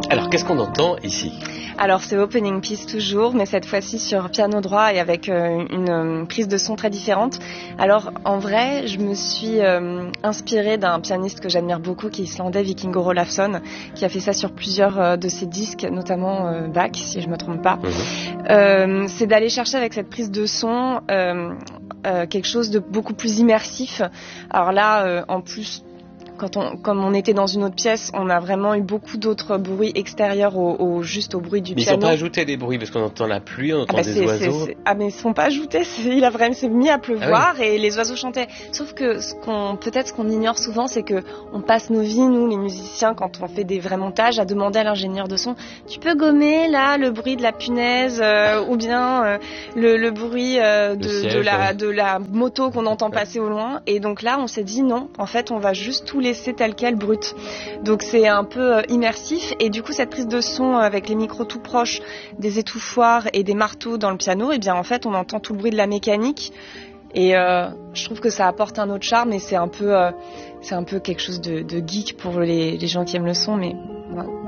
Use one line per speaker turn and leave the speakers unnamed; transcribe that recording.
Alors, qu'est-ce qu'on entend ici ?
Alors c'est Opening Piece toujours, mais cette fois-ci sur piano droit et avec une prise de son très différente. Alors en vrai, je me suis inspirée d'un pianiste que j'admire beaucoup, qui est islandais, Vikingur Olafsson, qui a fait ça sur plusieurs de ses disques, notamment Bach, si je me trompe pas. C'est d'aller chercher avec cette prise de son quelque chose de beaucoup plus immersif. Alors là, en plus, comme on était dans une autre pièce, on a vraiment eu beaucoup d'autres bruits extérieurs juste au bruit du piano.
Mais ils n'ont pas ajouté des bruits parce qu'on entend la pluie, on entend des oiseaux.
Mais ils ne sont pas ajoutés. Il a vraiment s'est mis à pleuvoir et les oiseaux chantaient. Sauf que ce qu'on ignore souvent, c'est que on passe nos vies, nous les musiciens, quand on fait des vrais montages, à demander à l'ingénieur de son, tu peux gommer là le bruit de la punaise ou bien le bruit de la moto qu'on entend passer au loin. Et donc là, on s'est dit non. En fait, on va juste tout laisser tel quel brut. Donc c'est un peu immersif et du coup cette prise de son avec les micros tout proches, des étouffoirs et des marteaux dans le piano, et bien en fait on entend tout le bruit de la mécanique et je trouve que ça apporte un autre charme et c'est un peu quelque chose de geek pour les gens qui aiment le son, mais voilà.